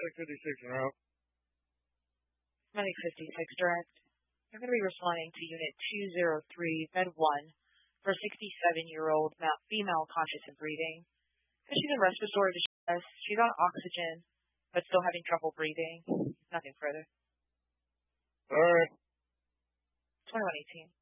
656 and out. Medic 56 direct. You're going to be responding to Unit 203, Bed 1, for a 67-year-old female conscious and breathing. She's in respiratory distress. She's on oxygen, but still having trouble breathing. Nothing further. All right. 2118.